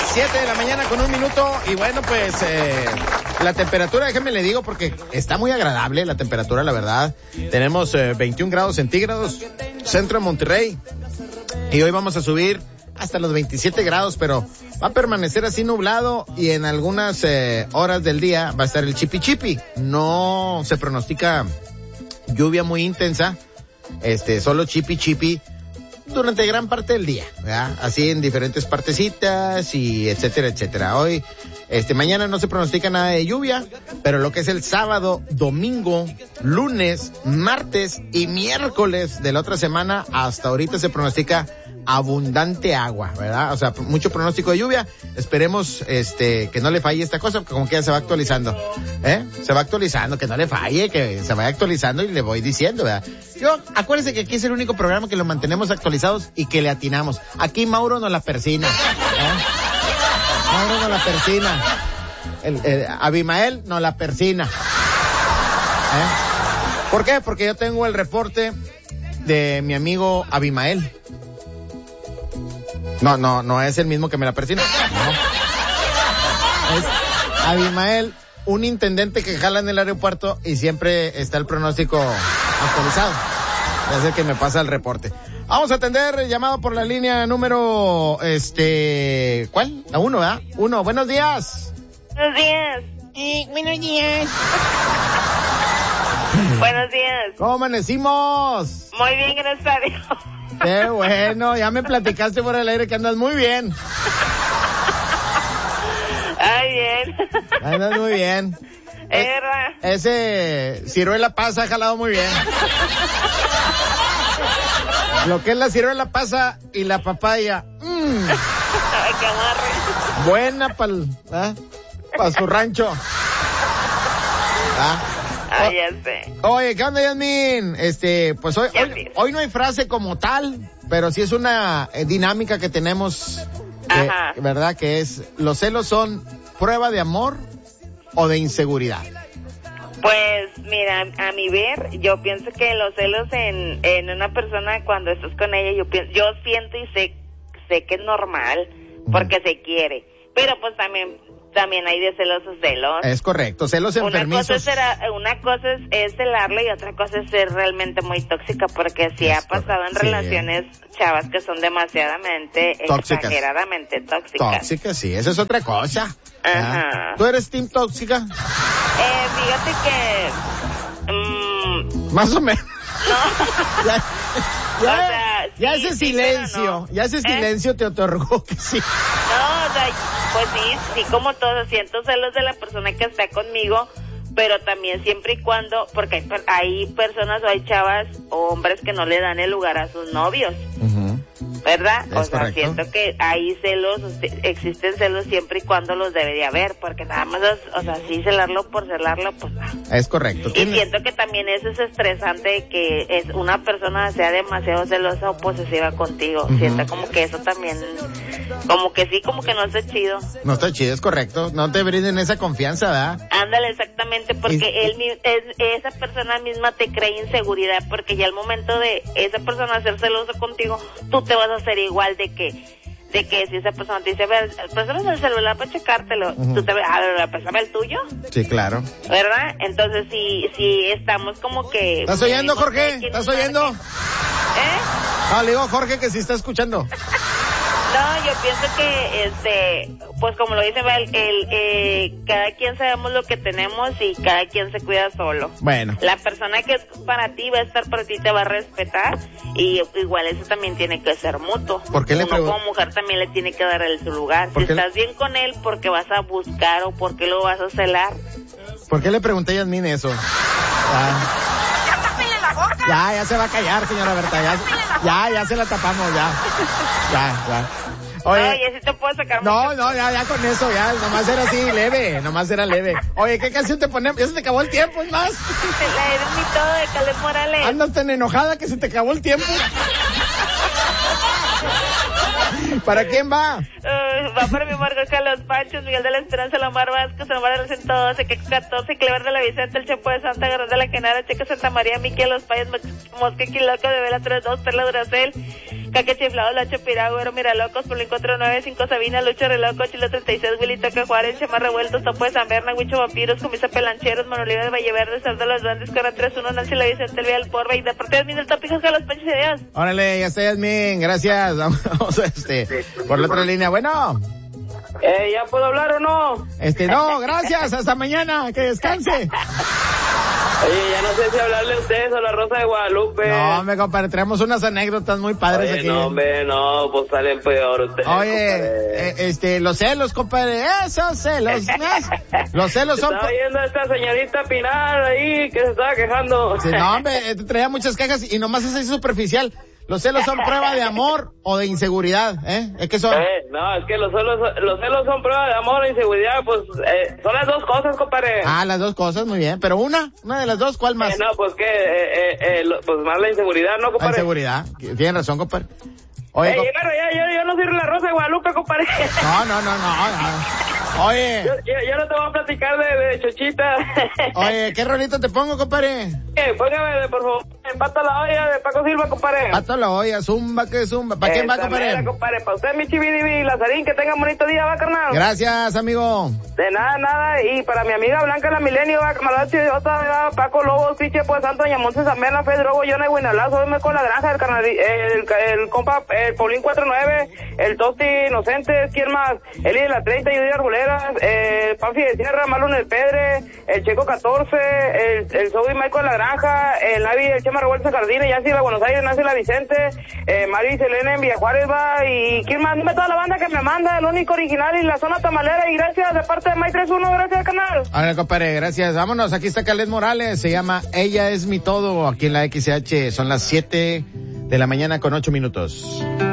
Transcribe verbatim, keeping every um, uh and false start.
Siete de la mañana con un minuto y bueno, pues eh, la temperatura, déjenme le digo porque está muy agradable la temperatura, la verdad. Tenemos eh, veintiún grados centígrados, centro de Monterrey, y hoy vamos a subir hasta los veintisiete grados, pero va a permanecer así nublado y en algunas eh, horas del día va a estar el chipi chipi. No se pronostica lluvia muy intensa, este, solo chipi chipi durante gran parte del día, ¿verdad? Así en diferentes partecitas y etcétera, etcétera. Hoy, este, mañana no se pronostica nada de lluvia, pero lo que es el sábado, domingo, lunes, martes y miércoles de la otra semana, hasta ahorita se pronostica abundante agua, ¿verdad? O sea, mucho pronóstico de lluvia. Esperemos, este, que no le falle esta cosa, porque como que ya se va actualizando, ¿eh? Se va actualizando, que no le falle, que se vaya actualizando y le voy diciendo, ¿verdad? Yo, acuérdense que aquí es el único programa que lo mantenemos actualizados y que le atinamos. Aquí Mauro nos la persina, ¿eh? Mauro nos la persina. El, el, Abimael nos la persina, ¿eh? ¿Por qué? Porque yo tengo el reporte de mi amigo Abimael. No, no, no es el mismo que me la persina. No. Es Abimael, un intendente que jala en el aeropuerto y siempre está el pronóstico actualizado. Es el que me pasa el reporte. Vamos a atender llamado por la línea número, este, ¿cuál? La uno, ¿verdad? Uno, buenos días. Buenos días. Eh, buenos días. Buenos días. ¿Cómo amanecimos? Muy bien, gracias a Dios. Qué bueno, ya me platicaste por el aire que andas muy bien. Ay, bien. Andas muy bien. Era. Ese ciruela pasa ha jalado muy bien. Lo que es la ciruela pasa y la papaya. Mmm. Ay, qué amarre. Buena para pa su rancho. ¿Ah? Ah, ya sé. Oye, ¿qué onda, Yasmin? Este, pues hoy, hoy, hoy no hay frase como tal, pero sí es una eh, dinámica que tenemos, eh, ¿verdad? Que es, los celos son prueba de amor o de inseguridad. Pues, mira, a mi ver, yo pienso que los celos en, en una persona cuando estás con ella, yo pienso, yo siento y sé, sé que es normal, porque uh-huh. se quiere, pero pues también... También hay de celos a celos. Es correcto, celos enfermizos. Una cosa es, ser, una cosa es, es celarle y otra cosa es ser realmente muy tóxica, porque sí ha pasado en sí. relaciones chavas que son demasiadamente, tóxicas. exageradamente tóxicas. Tóxicas, sí, eso es otra cosa. Ajá. ¿Tú eres team tóxica? Eh, fíjate que... Mmm, Más o menos. No. ya, ya, o sea, ya sí, ese sí, silencio, no. ya ese silencio ¿Eh? te otorgó que sí. No, o sea, pues sí, sí como todos, siento celos de la persona que está conmigo, pero también siempre y cuando, porque hay, hay personas o hay chavas o hombres que no le dan el lugar a sus novios. Uh-huh. ¿Verdad? Es o sea, correcto. Siento que hay celos, existen celos siempre y cuando los debería haber, porque nada más, o sea, sí celarlo por celarlo, pues no. Es correcto. Y siento que también eso es estresante, que es una persona sea demasiado celosa o posesiva contigo. Uh-huh. Siento como que eso también, como que sí, como que no está chido. No está chido, es correcto. No te brinden esa confianza, ¿verdad? Ándale, exactamente, porque y, él, es, esa persona misma te crea inseguridad, porque ya al momento de esa persona ser celoso contigo, tú te vas a hacer igual de que de que si esa persona te dice, a ver, préstame el celular para checártelo, uh-huh. tú te ves, a ver, préstame el tuyo. Sí, claro. ¿Verdad? Entonces, si, si estamos como que... ¿Estás oyendo, Jorge? ¿Estás oyendo? Que... ¿Eh? No, le digo a Jorge que sí está escuchando. No, yo pienso que, este, pues como lo dice el, el eh, cada quien sabemos lo que tenemos y cada quien se cuida solo. Bueno. La persona que es para ti va a estar para ti, te va a respetar, y igual eso también tiene que ser mutuo. ¿Por qué le Uno pregun- como mujer también le tiene que dar el su lugar. Si estás le... bien con él, porque vas a buscar o porque lo vas a celar. ¿Por qué le pregunté a Yasmin eso? Ah. Ya, ya se va a callar, señora Berta. Ya, ya, ya se la tapamos, ya. Ya, ya. Oye, Oye si te puedo sacar No, mucho. no, ya, ya con eso, ya. Nomás era así, leve. Nomás era leve. Oye, ¿qué canción te ponemos? Ya se te acabó el tiempo, es más. La eres mi todo de Caleb Morales. Andas tan enojada que se te acabó el tiempo. ¿Para quién va? Uh, va para mi Margot Carlos Panchos, Miguel de la Esperanza, Lomar Vázquez, Omar de la ciento doce, que catorce, Clever de la Vicente, el Chapo de Santa, Garón de la Quenara, Checa Santa María, Miki, Los Payas, Mosque, Quiloco de Vela tres dos, Perla Duracel, Caque Chiflado, Lacho Pirá, Güero Miralocos, Polín cuatro nueve cinco Sabina, Lucho Reloco, Chilo treinta y seis, Willy Toque Juárez, Chema Revueltos, Topo de San Berna, Huicho Vampiros, Comisa Pelancheros, Manoliva de Valleverde, Sal de los Grandes, Corra tres uno, Nancy La Vicente, Elvia del Porba y Deportes Mil del Tópicos, que los Panchos y Dios. Órale, ya está, Yasmin, gracias. Vamos, este, por la otra línea. Bueno. Eh, ¿ya puedo hablar o no? Este, no, gracias, hasta mañana, que descanse. Oye, ya no sé si hablarle a ustedes o a la Rosa de Guadalupe. No, me compadre, traemos unas anécdotas muy padres Oye, aquí. no, hombre, no, pues salen peor ustedes. Oye, eh, este, los celos, compadre, esos celos, los celos son... Estaba viendo a esta señorita Pinar ahí que se estaba quejando. Sí, no, hombre, traía muchas quejas y nomás es así superficial. Los celos son prueba de amor o de inseguridad, ¿eh? Es que son... Eh, no, es que los celos, los celos son prueba de amor e inseguridad, pues, eh, son las dos cosas, compadre. Ah, las dos cosas, muy bien. Pero una, una de las dos, ¿cuál más? Eh, no, pues que, eh, eh, lo, pues más la inseguridad, ¿no, compadre? La inseguridad, tienen razón, compadre. Oye, eh, comp... llegaron, ya, yo, yo no soy la Rosa de Guadalupe, compadre. No, no, no, no, no. Oye. Yo, yo, yo no te voy a platicar de, de Chochita. Oye, ¿qué rolito te pongo, compadre? Eh, póngame, por favor, Pato la olla de Paco Silva, compadre. Pato la olla, zumba que zumba. ¿Para quién va, compadre? Mera, compadre? Para usted, mi chividivi, Lazarín, que tenga un bonito día, va, carnal. Gracias, amigo. De nada, nada. Y para mi amiga Blanca la Milenio, va, camarada Chidota, va, Paco Lobo, Piche, pues, Santo, Ñamonte, Zambiana, Fe, Drogo, Yona y Buenalazo, venme con la granja, el carnal, el, el, el compa, el Paulín cuatro nueve, el Tosti Inocentes, ¿quién más? Eli de la treinta, Judy Arboleras, el Panfi de Sierra, Malun el Pedre, el Checo catorce, el, el Sobi Michael la granja, el Navi, el Chema Revuelta Jardines, Yancy la Buenos Aires, Nancy la Vicente, eh, Mari Selena en Villa Juárez, va, y quién más, dime toda la banda que me manda, el único original y la zona tamalera, y gracias de parte de Mike tres uno, gracias al canal. A ver, compadre, gracias. Vámonos, aquí está Caled Morales, se llama Ella es mi todo, aquí en la X H, son las siete de la mañana con ocho minutos.